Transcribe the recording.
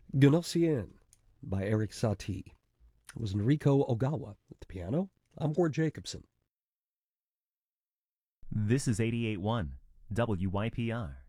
Gnossienne by Eric Satie. It was Noriko Ogawa at the piano. I'm Ward Jacobson. This is 88.1 WYPR.